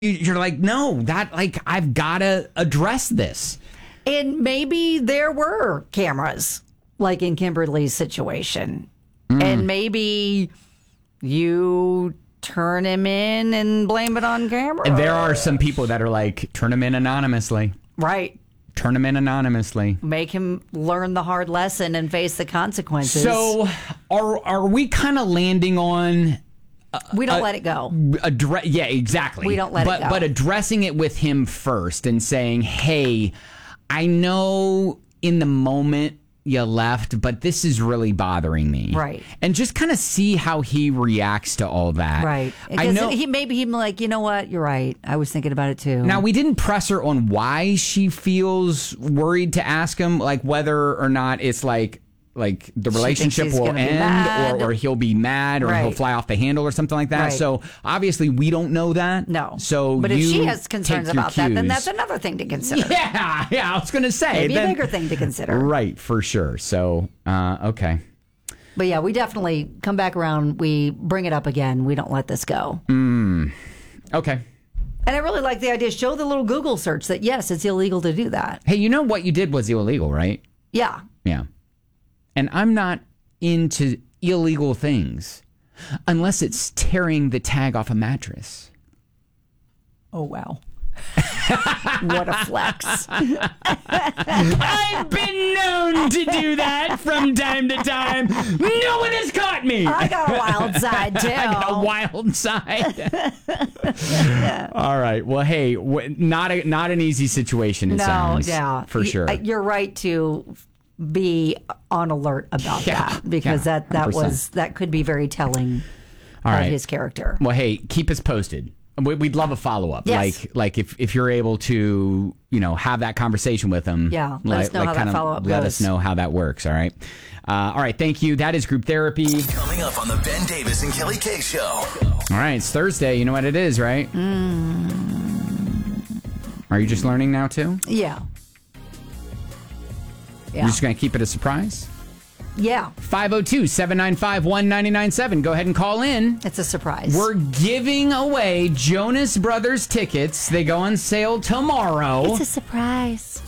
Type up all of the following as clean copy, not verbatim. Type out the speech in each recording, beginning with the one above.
you're like, no, I've got to address this. And maybe there were cameras, like in Kimberly's situation. And maybe you turn him in and blame it on camera. And there are some people that are like, turn him in anonymously. Right. Turn him in anonymously. Make him learn the hard lesson and face the consequences. So are we kind of landing on... we don't let it go. Yeah, exactly. We don't let it go. But addressing it with him first and saying, hey, I know in the moment you left, but this is really bothering me. Right. And just kind of see how he reacts to all that. Right. I know Maybe like, you know what? You're right. I was thinking about it too. Now, we didn't press her on why she feels worried to ask him, like whether or not it's like the relationship will end or he'll be mad or he'll fly off the handle or something like that. Right. So obviously we don't know that. No. So but if she has concerns about that, then that's another thing to consider. Yeah, I was going to say. Maybe a bigger thing to consider. Right, for sure. So, okay. But yeah, we definitely come back around. We bring it up again. We don't let this go. Okay. And I really like the idea. Show the little Google search that, yes, it's illegal to do that. Hey, you know what you did was illegal, right? Yeah. Yeah. And I'm not into illegal things unless it's tearing the tag off a mattress. Oh, wow. What a flex. I've been known to do that from time to time. No one has caught me. I got a wild side, too. I got a wild side. All right. Well, hey, not an easy situation, it sounds. Yeah. For sure. You're right to be on alert about that because that could be very telling of his character. Well, hey, keep us posted. We'd love a follow up. Yes. Like if you're able to, have that conversation with him. Yeah. Let us know how that follow up goes. Let us know how that works. All right. All right. Thank you. That is Group Therapy. Coming up on the Ben Davis and Kelly K Show. All right. It's Thursday. You know what it is, right? Are you just learning now too? Yeah. You're just going to keep it a surprise? Yeah. 502-795-1997. Go ahead and call in. It's a surprise. We're giving away Jonas Brothers tickets. They go on sale tomorrow. It's a surprise.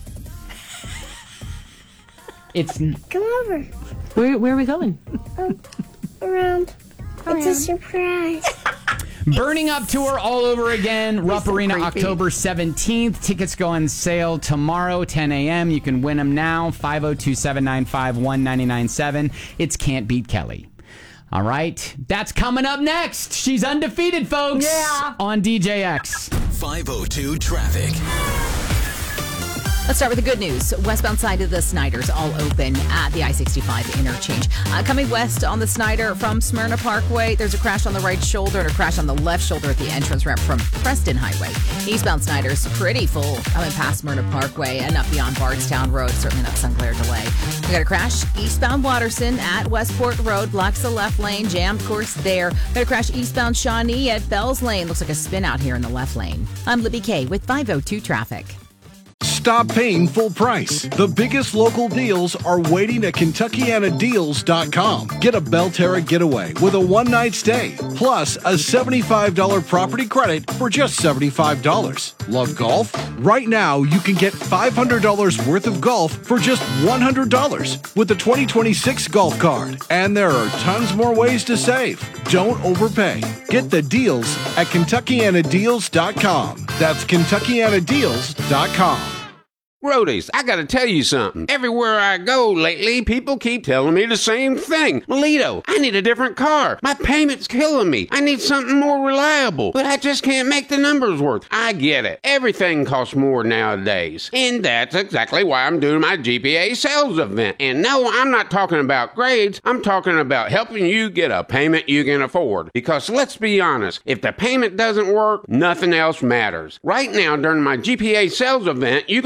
Come over. Where are we going? Around. It's a surprise. Burning Up Tour all over again. Rupp Arena, October 17th. Tickets go on sale tomorrow, 10 a.m. You can win them now. 502-795-1997. It's Can't Beat Kelly. All right. That's coming up next. She's undefeated, folks. Yeah. On DJX. 502 Traffic. Let's start with the good news. Westbound side of the Snyders all open at the I-65 interchange. Coming west on the Snyder from Smyrna Parkway, there's a crash on the right shoulder and a crash on the left shoulder at the entrance ramp from Preston Highway. Eastbound Snyders pretty full coming past Smyrna Parkway and up beyond Bardstown Road. Certainly not Sun-Clair delay. We got a crash eastbound Watterson at Westport Road. Blocks the left lane. Jammed course there. Got a crash eastbound Shawnee at Bells Lane. Looks like a spin out here in the left lane. I'm Libby Kay with 502 Traffic. Stop paying full price. The biggest local deals are waiting at KentuckianaDeals.com. Get a Belterra getaway with a one-night stay, plus a $75 property credit for just $75. Love golf? Right now, you can get $500 worth of golf for just $100 with the 2026 golf card. And there are tons more ways to save. Don't overpay. Get the deals at KentuckianaDeals.com. That's KentuckianaDeals.com. Roadies, I gotta tell you something. Everywhere I go lately, people keep telling me the same thing. Melito, I need a different car. My payment's killing me. I need something more reliable, but I just can't make the numbers work. I get it. Everything costs more nowadays. And that's exactly why I'm doing my GPA sales event. And no, I'm not talking about grades. I'm talking about helping you get a payment you can afford. Because let's be honest, if the payment doesn't work, nothing else matters. Right now, during my GPA sales event, you could drive a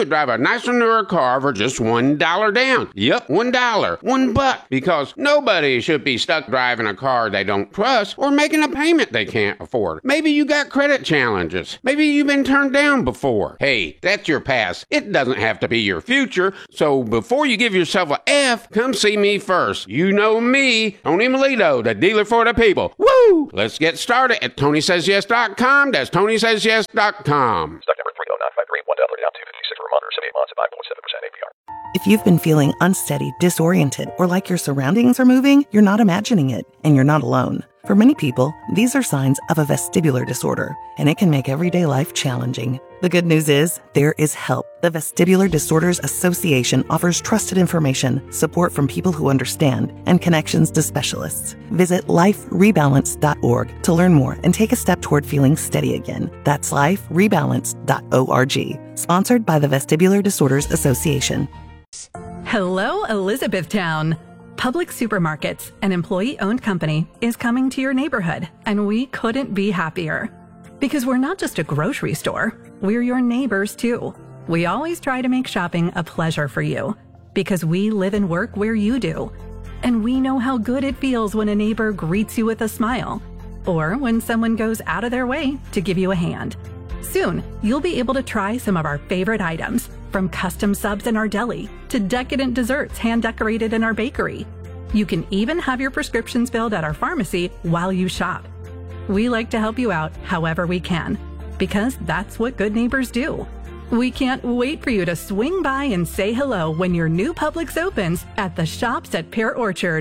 nice newer car for just $1 down. Yep, $1. $1. Because nobody should be stuck driving a car they don't trust or making a payment they can't afford. Maybe you got credit challenges. Maybe you've been turned down before. Hey, that's your past. It doesn't have to be your future. So before you give yourself a F, come see me first. You know me, Tony Melito, the dealer for the people. Woo! Let's get started at TonySaysYes.com. That's TonySaysYes.com. Stock number 30953, $1 down, 256 per month, or 78 months at 9.7% APR. If you've been feeling unsteady, disoriented, or like your surroundings are moving, you're not imagining it, and you're not alone. For many people, these are signs of a vestibular disorder, and it can make everyday life challenging. The good news is, there is help. The Vestibular Disorders Association offers trusted information, support from people who understand, and connections to specialists. Visit liferebalance.org to learn more and take a step toward feeling steady again. That's liferebalance.org. Sponsored by the Vestibular Disorders Association. Hello, Elizabethtown. Publix Supermarkets, an employee-owned company, is coming to your neighborhood, and we couldn't be happier. Because we're not just a grocery store, we're your neighbors too. We always try to make shopping a pleasure for you, because we live and work where you do. And we know how good it feels when a neighbor greets you with a smile, or when someone goes out of their way to give you a hand. Soon, you'll be able to try some of our favorite items, from custom subs in our deli to decadent desserts hand-decorated in our bakery. You can even have your prescriptions filled at our pharmacy while you shop. We like to help you out however we can, because that's what good neighbors do. We can't wait for you to swing by and say hello when your new Publix opens at the Shops at Pear Orchard,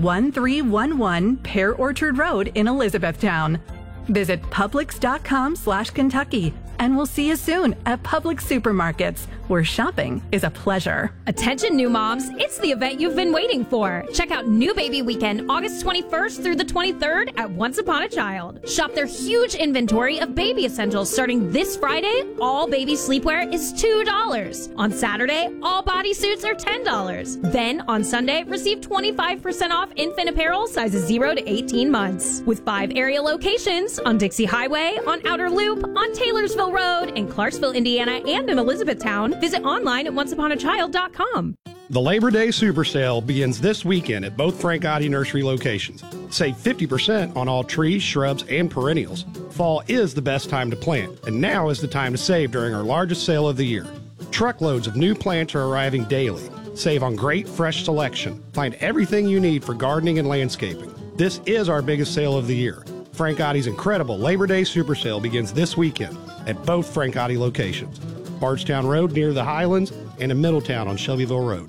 1311 Pear Orchard Road in Elizabethtown. Visit Publix.com/Kentucky, and we'll see you soon at Publix Supermarkets, where shopping is a pleasure. Attention new moms, it's the event you've been waiting for. Check out New Baby Weekend, August 21st through the 23rd at Once Upon a Child. Shop their huge inventory of baby essentials starting this Friday. All baby sleepwear is $2. On Saturday, all bodysuits are $10. Then on Sunday, receive 25% off infant apparel sizes 0 to 18 months. With 5 area locations on Dixie Highway, on Outer Loop, on Taylorsville Road, in Clarksville, Indiana, and in Elizabethtown. Visit online at onceuponachild.com. The Labor Day Super Sale begins this weekend at both Frank Gotti Nursery locations. Save 50% on all trees, shrubs, and perennials. Fall is the best time to plant, and now is the time to save during our largest sale of the year. Truckloads of new plants are arriving daily. Save on great fresh selection. Find everything you need for gardening and landscaping. This is our biggest sale of the year. Frank Gotti's incredible Labor Day Super Sale begins this weekend at both Frank Gotti locations. Bardstown Road near the Highlands, and in Middletown on Shelbyville Road.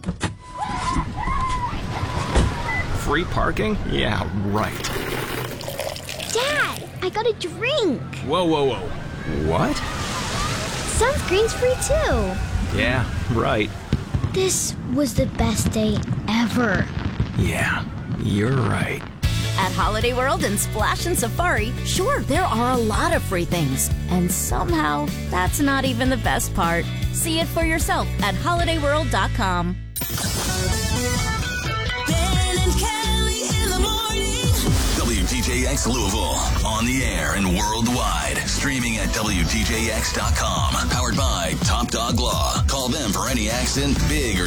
Free parking? Yeah, right. Dad, I got a drink. Whoa, whoa, whoa. What? Sunscreen's free too. Yeah, right. This was the best day ever. Yeah, you're right. At Holiday World and Splash and Safari, sure, there are a lot of free things. And somehow, that's not even the best part. See it for yourself at holidayworld.com. Ben and Kelly in the morning. WTJX Louisville, on the air and worldwide. Streaming at WTJX.com. Powered by Top Dog Law. Call them for any accident, big or